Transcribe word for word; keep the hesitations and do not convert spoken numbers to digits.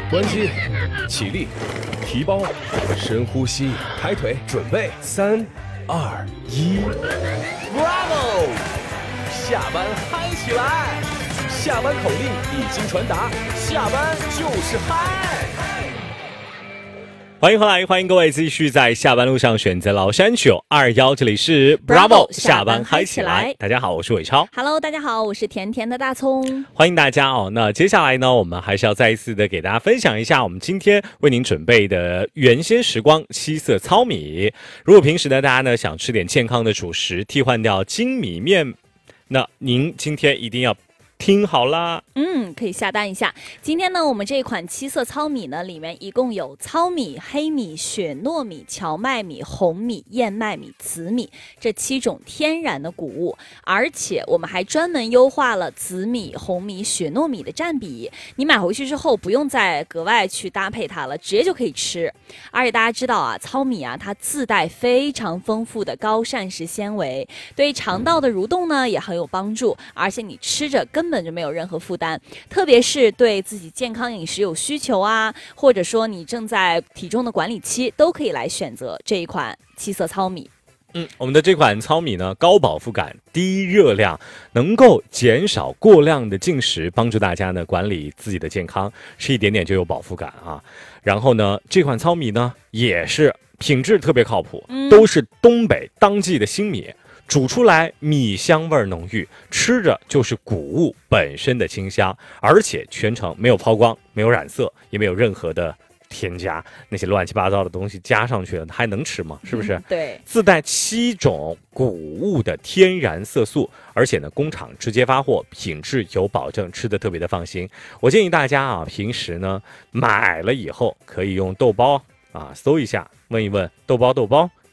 关机，起立，提包，深呼吸，抬腿，准备，三、二、一 ，Bravo！ 下班嗨起来！下班口令已经传达，下班就是嗨。 欢迎回来，欢迎各位继续在下班路上选择崂山九二一，这里是 Bravo， 下班嗨起来。大家好，我是伟超。 Hello， 大家好，我是甜甜的大葱。 欢迎大家哦。那接下来呢，我们还是要再一次的给大家分享一下我们今天为您准备的原先时光七色糙米。如果平时呢，大家呢想吃点健康的主食，替换掉精米面，那您今天一定要听好啦， 嗯，可以下单一下。今天呢，我们这款七色糙米呢，里面一共有糙米、黑米、雪糯米、荞麦米、红米、燕麦米、紫米这七种天然的谷物，而且我们还专门优化了紫米、红米、雪糯米的占比。你买回去之后，不用再格外去搭配它了，直接就可以吃。而且大家知道啊，糙米啊，它自带非常丰富的高膳食纤维，对肠道的蠕动呢也很有帮助，而且你吃着根本就没有任何负担，特别是对自己健康饮食有需求啊，或者说你正在体重的管理期，都可以来选择这一款七色糙米。 嗯，我们的这款糙米呢，高饱腹感、低热量，能够减少过量的进食，帮助大家呢管理自己的健康，吃一点点就有饱腹感啊。然后呢，这款糙米呢也是品质特别靠谱， 嗯、 都是东北当季的新米。煮出来米香味浓郁，吃着就是谷物本身的清香，而且全程没有抛光，没有染色，也没有任何的添加那些乱七八糟的东西加上去了，还能吃吗？是不是？ 嗯、对， 自带七种谷物的天然色素，而且呢，工厂直接发货，品质有保证，吃的特别的放心。我建议大家啊，平时呢买了以后可以用豆包啊搜一下，问一问豆包豆包